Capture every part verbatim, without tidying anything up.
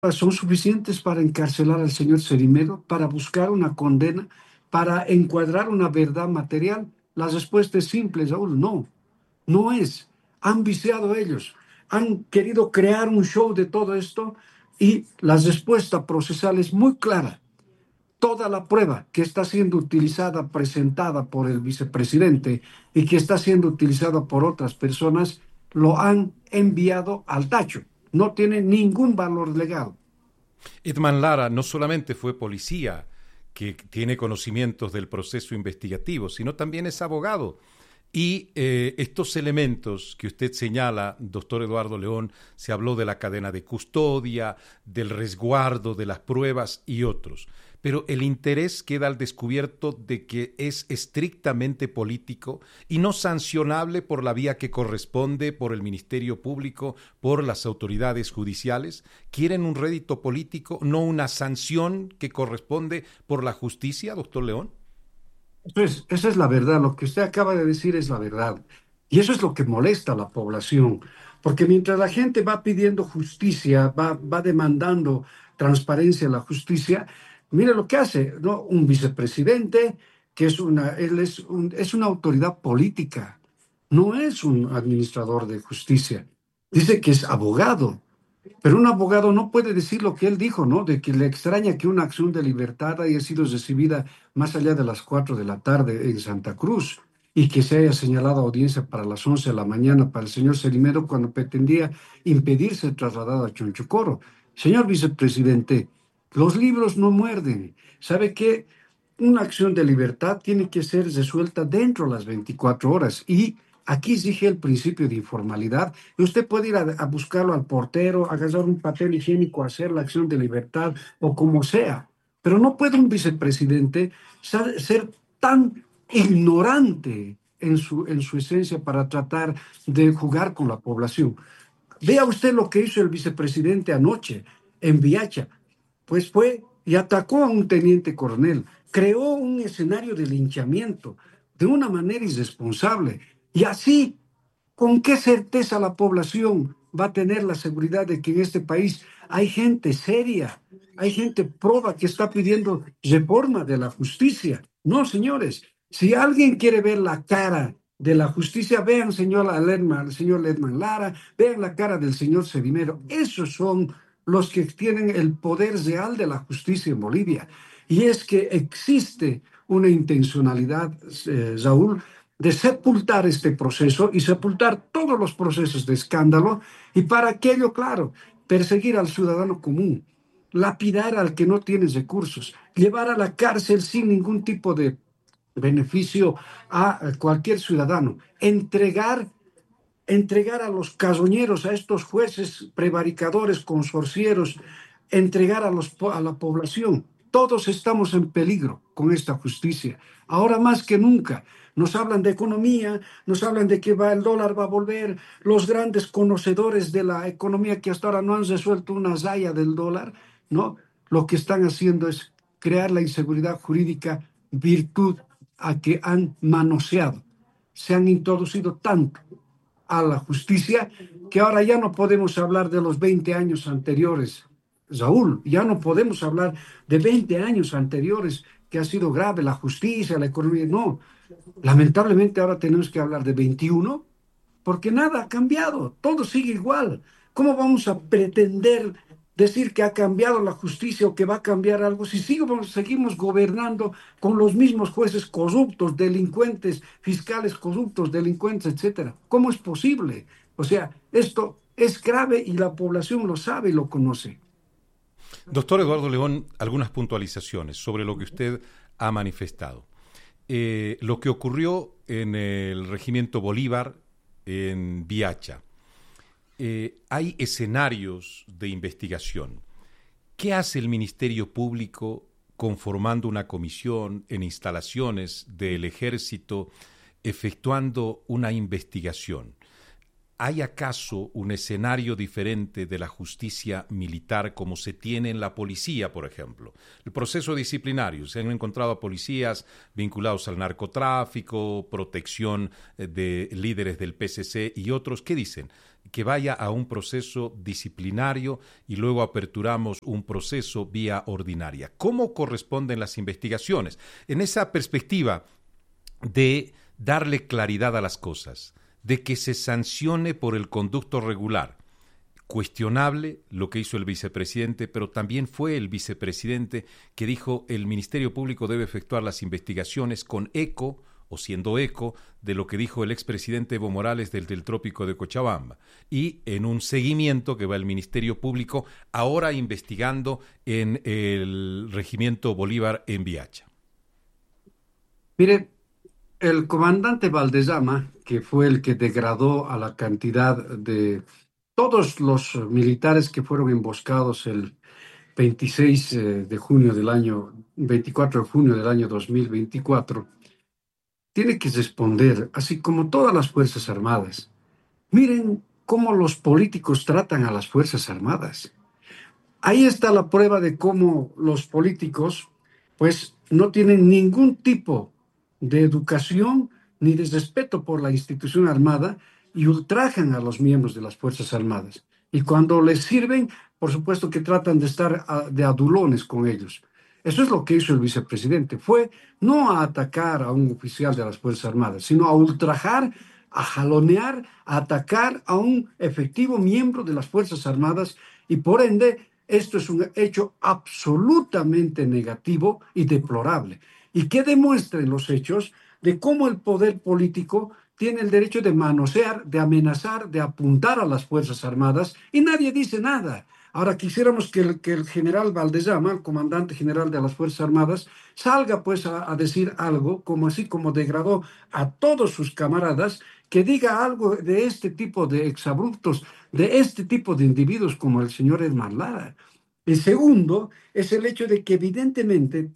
son suficientes para encarcelar al señor Cerimero, para buscar una condena, para encuadrar una verdad material. La respuesta es simple, Saúl, no, no es. Han viciado ellos, han querido crear un show de todo esto y la respuesta procesal es muy clara. Toda la prueba que está siendo utilizada, presentada por el vicepresidente y que está siendo utilizada por otras personas, lo han enviado al tacho. No tiene ningún valor legal. Edman Lara no solamente fue policía, que tiene conocimientos del proceso investigativo, sino también es abogado. Y eh, estos elementos que usted señala, doctor Eduardo León, se habló de la cadena de custodia, del resguardo de las pruebas y otros. Pero el interés queda al descubierto de que es estrictamente político y no sancionable por la vía que corresponde, por el Ministerio Público, por las autoridades judiciales. ¿Quieren un rédito político, no una sanción que corresponde por la justicia, doctor León? Entonces, esa es la verdad, lo que usted acaba de decir es la verdad. Y eso es lo que molesta a la población, porque mientras la gente va pidiendo justicia, va, va demandando transparencia en la justicia, mire lo que hace, ¿no? Un vicepresidente que es una, él es un- es una autoridad política, no es un administrador de justicia. Dice que es abogado. Pero un abogado no puede decir lo que él dijo, ¿no? De que le extraña que una acción de libertad haya sido recibida más allá de las cuatro de la tarde en Santa Cruz y que se haya señalado audiencia para las once de la mañana para el señor Cerimero cuando pretendía impedir ser trasladado a Chonchucoro. Señor vicepresidente, los libros no muerden. ¿Sabe qué? Una acción de libertad tiene que ser resuelta dentro de las veinticuatro horas y aquí exige el principio de informalidad y usted puede ir a, a buscarlo al portero, agarrar un papel higiénico, hacer la acción de libertad o como sea. Pero no puede un vicepresidente ser, ser tan ignorante en su, en su esencia para tratar de jugar con la población. Vea usted lo que hizo el vicepresidente anoche en Viacha. Pues fue y atacó a un teniente coronel, creó un escenario de linchamiento de una manera irresponsable. Y así, ¿con qué certeza la población va a tener la seguridad de que en este país hay gente seria, hay gente proba que está pidiendo reforma de la justicia? No, señores, si alguien quiere ver la cara de la justicia, vean señor Ledman, al señor Ledman Lara, vean la cara del señor Sedimero. Esos son los que tienen el poder real de la justicia en Bolivia. Y es que existe una intencionalidad, eh, Raúl, de sepultar este proceso y sepultar todos los procesos de escándalo y para aquello, claro, perseguir al ciudadano común, lapidar al que no tiene recursos, llevar a la cárcel sin ningún tipo de beneficio a cualquier ciudadano, entregar entregar a los casoñeros, a estos jueces prevaricadores, consorcieros, entregar a, los, a la población. Todos estamos en peligro con esta justicia. Ahora más que nunca nos hablan de economía, nos hablan de que va, el dólar va a volver, los grandes conocedores de la economía que hasta ahora no han resuelto una raya del dólar, ¿no? Lo que están haciendo es crear la inseguridad jurídica, virtud a que han manoseado. Se han introducido tanto a la justicia, que ahora ya no podemos hablar de los veinte años anteriores, Saúl, ya no podemos hablar de veinte años anteriores que ha sido grave la justicia, la economía, no. Lamentablemente ahora tenemos que hablar de veintiuno porque nada ha cambiado, todo sigue igual. ¿Cómo vamos a pretender decir que ha cambiado la justicia o que va a cambiar algo si seguimos, seguimos gobernando con los mismos jueces corruptos, delincuentes, fiscales corruptos, delincuentes, etcétera? ¿Cómo es posible? O sea, esto es grave y la población lo sabe y lo conoce. Doctor Eduardo León, algunas puntualizaciones sobre lo que usted ha manifestado. Eh, lo que ocurrió en el Regimiento Bolívar, en Viacha, eh, hay escenarios de investigación. ¿Qué hace el Ministerio Público conformando una comisión en instalaciones del Ejército, efectuando una investigación? ¿hay acaso un escenario diferente de la justicia militar como se tiene en la policía, por ejemplo? El proceso disciplinario, se han encontrado a policías vinculados al narcotráfico, protección de líderes del P C C y otros. ¿Qué dicen? Que vaya a un proceso disciplinario y luego aperturamos un proceso vía ordinaria. ¿Cómo corresponden las investigaciones? En esa perspectiva de darle claridad a las cosas, de que se sancione por el conducto regular. Cuestionable lo que hizo el vicepresidente, pero también fue el vicepresidente que dijo el Ministerio Público debe efectuar las investigaciones con eco o siendo eco de lo que dijo el expresidente Evo Morales del, del Trópico de Cochabamba, y en un seguimiento que va el Ministerio Público ahora investigando en el Regimiento Bolívar en Viacha. Mire, el comandante Valdezama, que fue el que degradó a la cantidad de todos los militares que fueron emboscados el veintiséis eh, de junio del año, veinticuatro de junio del año dos mil veinticuatro, tiene que responder, así como todas las Fuerzas Armadas. Miren cómo los políticos tratan a las Fuerzas Armadas. Ahí está la prueba de cómo los políticos, pues, no tienen ningún tipo de educación ni de respeto por la institución armada y ultrajan a los miembros de las Fuerzas Armadas. Y cuando les sirven, por supuesto que tratan de estar a, de adulones con ellos. Eso es lo que hizo el vicepresidente. Fue no a atacar a un oficial de las Fuerzas Armadas, sino a ultrajar, a jalonear, a atacar a un efectivo miembro de las Fuerzas Armadas y por ende esto es un hecho absolutamente negativo y deplorable, y que demuestren los hechos de cómo el poder político tiene el derecho de manosear, de amenazar, de apuntar a las Fuerzas Armadas, y nadie dice nada. Ahora quisiéramos que el, que el general Valdezama, el comandante general de las Fuerzas Armadas, salga pues a, a decir algo, como así como degradó a todos sus camaradas, que diga algo de este tipo de exabruptos, de este tipo de individuos como el señor Edmar Lara. El segundo es el hecho de que evidentemente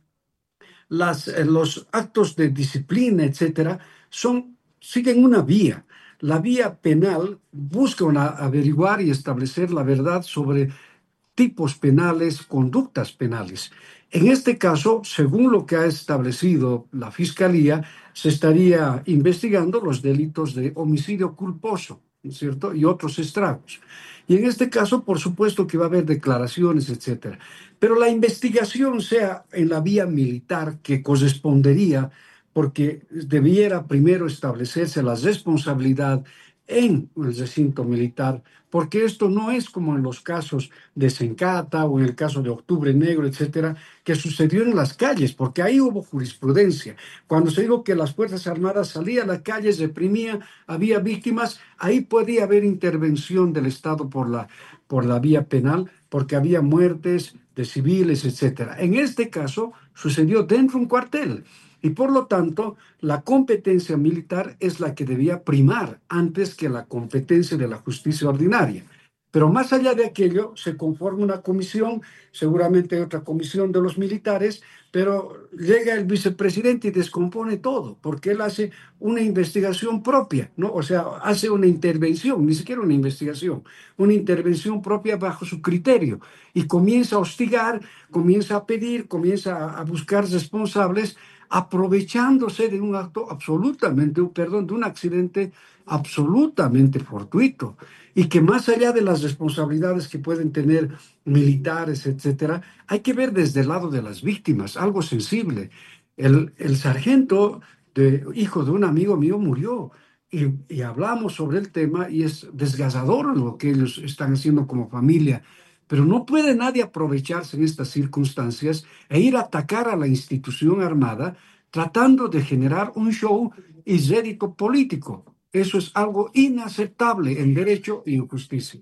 las, eh, los actos de disciplina, etcétera, son, siguen una vía. La vía penal busca una, averiguar y establecer la verdad sobre tipos penales, conductas penales. En este caso, según lo que ha establecido la Fiscalía, se estaría investigando los delitos de homicidio culposo, ¿no es cierto? Y otros estragos. Y en este caso, por supuesto que va a haber declaraciones, etcétera. Pero la investigación sea en la vía militar que correspondería, porque debiera primero establecerse la responsabilidad en el recinto militar, porque esto no es como en los casos de Sencata o en el caso de Octubre Negro, etcétera, que sucedió en las calles, porque ahí hubo jurisprudencia. Cuando se dijo que las Fuerzas Armadas salían a las calles, reprimían, había víctimas, ahí podía haber intervención del Estado por la, por la vía penal, porque había muertes de civiles, etcétera. En este caso sucedió dentro de un cuartel. Y por lo tanto, la competencia militar es la que debía primar antes que la competencia de la justicia ordinaria. Pero más allá de aquello, se conforma una comisión, seguramente otra comisión de los militares, pero llega el vicepresidente y descompone todo, porque él hace una investigación propia, ¿no? O sea, hace una intervención, ni siquiera una investigación, una intervención propia bajo su criterio, y comienza a hostigar, comienza a pedir, comienza a buscar responsables, aprovechándose de un acto absolutamente, perdón, de un accidente absolutamente fortuito, y que más allá de las responsabilidades que pueden tener militares, etcétera, hay que ver desde el lado de las víctimas, algo sensible. El, el sargento, de, hijo de un amigo mío, murió, y, y hablamos sobre el tema, y es desgarrador lo que ellos están haciendo como familia. Pero no puede nadie aprovecharse en estas circunstancias e ir a atacar a la institución armada tratando de generar un show y rédito político. Eso es algo inaceptable en derecho y en justicia.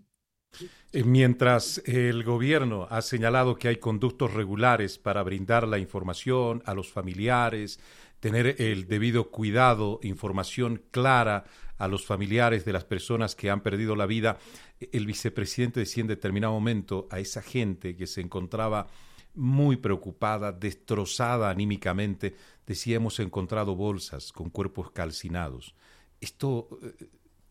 Eh, Mientras el gobierno ha señalado que hay conductos regulares para brindar la información a los familiares, tener el debido cuidado, información clara a los familiares de las personas que han perdido la vida, el vicepresidente decía en determinado momento a esa gente que se encontraba muy preocupada, destrozada anímicamente, decía: hemos encontrado bolsas con cuerpos calcinados. Esto,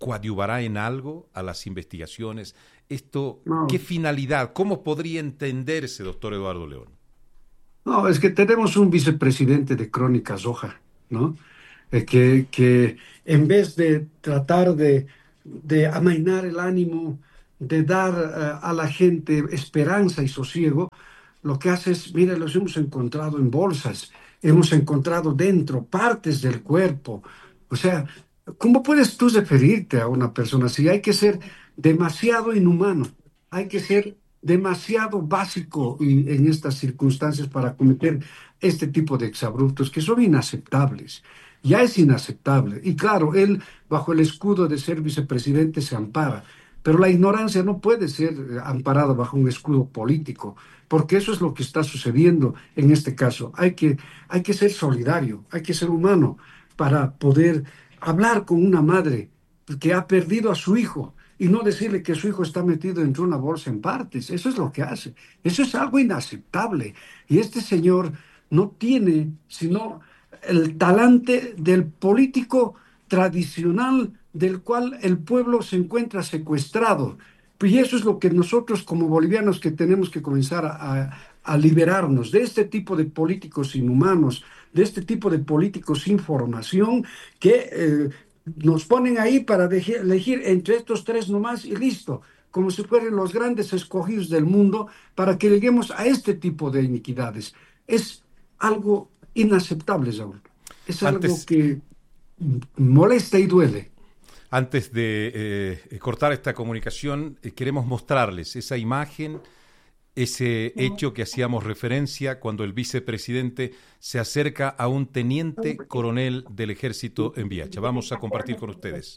coadyuvará en algo a las investigaciones? Esto, No. ¿qué finalidad? ¿Cómo podría entenderse, doctor Eduardo León? No, es que tenemos un vicepresidente de Crónicas Roja, ¿no? Eh, que, que en vez de tratar de, de amainar el ánimo, de dar eh, a la gente esperanza y sosiego, lo que hace es, mire, los hemos encontrado en bolsas, hemos encontrado dentro partes del cuerpo. O sea, ¿cómo puedes tú referirte a una persona así? Hay que ser demasiado inhumano, hay que ser demasiado básico y- en estas circunstancias para cometer este tipo de exabruptos que son inaceptables. Ya es inaceptable. Y claro, él, bajo el escudo de ser vicepresidente, se ampara. Pero la ignorancia no puede ser eh, amparada bajo un escudo político, porque eso es lo que está sucediendo en este caso. Hay que, hay que ser solidario, hay que ser humano para poder hablar con una madre que ha perdido a su hijo y no decirle que su hijo está metido dentro de una bolsa en partes. Eso es lo que hace. Eso es algo inaceptable. Y este señor no tiene sino el talante del político tradicional del cual el pueblo se encuentra secuestrado. Y eso es lo que nosotros como bolivianos que tenemos que comenzar a, a- a liberarnos de este tipo de políticos inhumanos, de este tipo de políticos sin formación que eh, nos ponen ahí para deje- elegir entre estos tres nomás y listo, como si fueran los grandes escogidos del mundo para que lleguemos a este tipo de iniquidades. Es algo inaceptable, Saúl. Es algo Antes, que molesta y duele. Antes de eh, cortar esta comunicación, eh, queremos mostrarles esa imagen, ese hecho que hacíamos referencia cuando el vicepresidente se acerca a un teniente coronel del ejército en Viacha. Vamos a compartir con ustedes.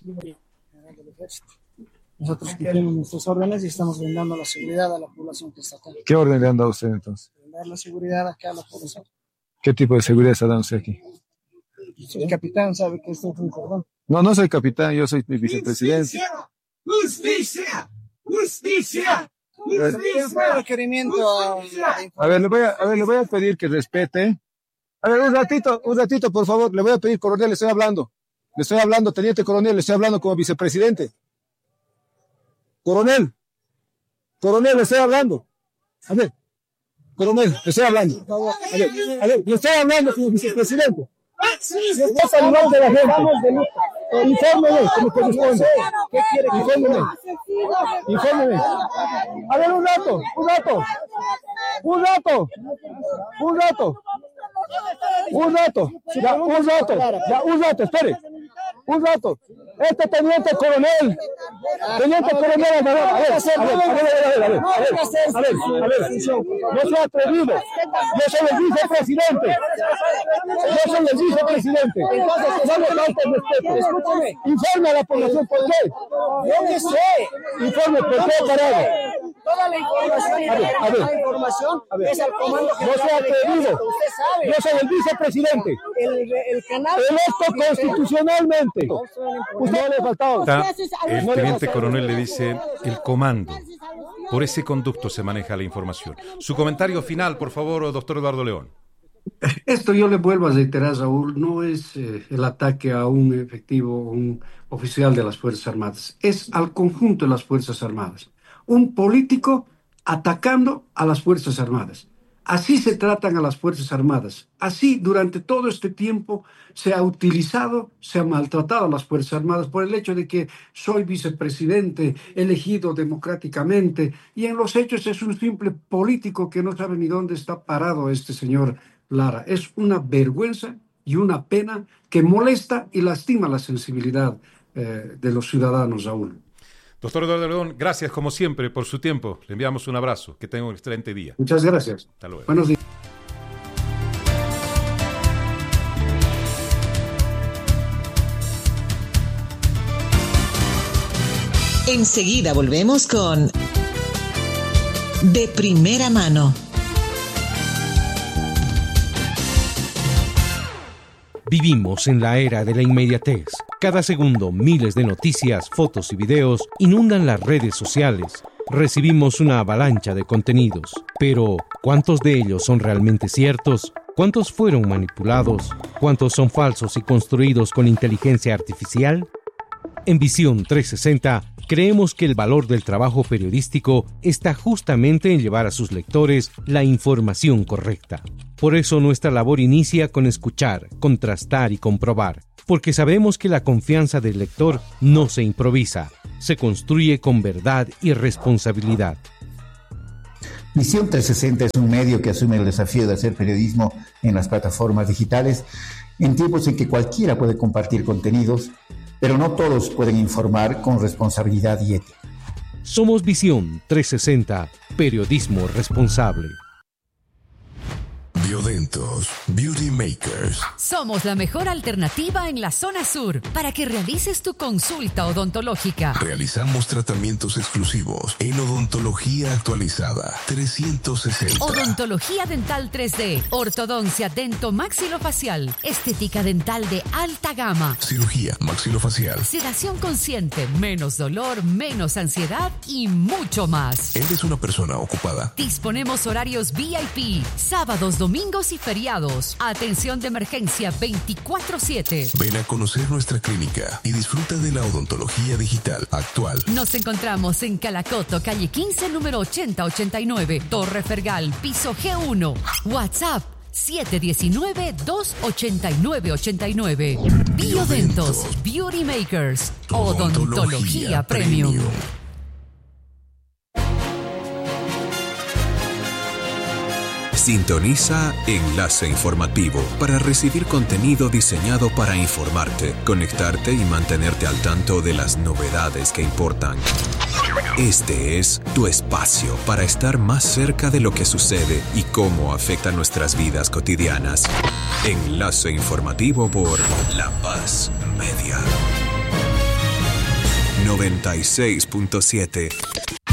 Nosotros cumplimos nuestras órdenes y estamos brindando la seguridad a la población que está acá. ¿Qué orden le han dado a usted entonces? Brindar la seguridad acá a la población. ¿Qué tipo de seguridad está dando usted aquí? El capitán sabe que esto es un cordón. No, no soy capitán, yo soy mi vicepresidente. ¡Justicia! ¡Justicia! Un requerimiento a, A ver, le voy a, a ver, le voy a pedir que respete. A ver, un ratito, un ratito, por favor. Le voy a pedir, coronel, le estoy hablando. Le estoy hablando, teniente coronel, le estoy hablando como vicepresidente. Coronel. Coronel, le estoy hablando. A ver. Coronel, le estoy hablando. A ver, a ver, le estoy hablando como vicepresidente. Le estoy saludando a la gente. Infórmeme, como corresponde. ¿Qué quiere que Infórmeme. Infórmeme. A ver, un rato, un rato. Un rato. Un rato. Un rato. Ya, un rato. Ya, un rato, espere. Un rato. Este teniente coronel. Teniente coronel, a ver, a ver, a ver, a ver, a ver, a ver, a ver, a ver, a ver. No se ha atrevido. Yo soy el vicepresidente. Yo soy el vicepresidente. No le falta el respeto. Escúchame. Informe a la población por qué. Yo que sé. Informe por qué, parado. Toda la información, A ver, a ver. la información A ver. es al comando No se ha atrevido. Usted sabe. Yo soy el vicepresidente. El, el canal. Electo constitucionalmente. Usted no le faltaba. Está, el teniente coronel le dice el comando. Por ese conducto se maneja la información. Su comentario final, por favor, doctor Eduardo León. Esto yo le vuelvo a reiterar, Raúl, no es eh, el ataque a un efectivo, un oficial de las Fuerzas Armadas, es al conjunto de las Fuerzas Armadas. Un político atacando a las Fuerzas Armadas. Así se tratan a las Fuerzas Armadas. Así durante todo este tiempo se ha utilizado, se ha maltratado a las Fuerzas Armadas por el hecho de que soy vicepresidente elegido democráticamente y en los hechos es un simple político que no sabe ni dónde está parado este señor Lara. Es una vergüenza y una pena que molesta y lastima la sensibilidad eh, de los ciudadanos, Raúl. Doctor Eduardo León, gracias como siempre por su tiempo. Le enviamos un abrazo. Que tenga un excelente día. Muchas gracias. Hasta luego. Buenos días. Enseguida volvemos con De Primera Mano. Vivimos en la era de la inmediatez. Cada segundo, miles de noticias, fotos y videos inundan las redes sociales. Recibimos una avalancha de contenidos. Pero, ¿cuántos de ellos son realmente ciertos? ¿Cuántos fueron manipulados? ¿Cuántos son falsos y construidos con inteligencia artificial? En Visión trescientos sesenta, creemos que el valor del trabajo periodístico está justamente en llevar a sus lectores la información correcta. Por eso nuestra labor inicia con escuchar, contrastar y comprobar, porque sabemos que la confianza del lector no se improvisa, se construye con verdad y responsabilidad. Visión trescientos sesenta es un medio que asume el desafío de hacer periodismo en las plataformas digitales en tiempos en que cualquiera puede compartir contenidos, pero no todos pueden informar con responsabilidad y ética. Somos Visión trescientos sesenta, periodismo responsable. Biodentos Beauty Makers. Somos la mejor alternativa en la zona sur para que realices tu consulta odontológica. Realizamos tratamientos exclusivos en odontología actualizada trescientos sesenta. Odontología dental tres D, ortodoncia dento-maxilofacial, estética dental de alta gama, cirugía maxilofacial, sedación consciente, menos dolor, menos ansiedad y mucho más. ¿Eres una persona ocupada? Disponemos horarios V I P, sábados, domingos y feriados. Atención de emergencia veinticuatro siete. Ven a conocer nuestra clínica y disfruta de la odontología digital actual. Nos encontramos en Calacoto, calle quince, número ochenta ochenta y nueve, Torre Fergal, piso G uno. WhatsApp siete uno nueve, dos ocho nueve ocho nueve. Biodentos Beauty Makers. Odontología, Odontología Premium. Premium. Sintoniza Enlace Informativo para recibir contenido diseñado para informarte, conectarte y mantenerte al tanto de las novedades que importan. Este es tu espacio para estar más cerca de lo que sucede y cómo afecta nuestras vidas cotidianas. Enlace Informativo por La Paz Media. noventa y seis punto siete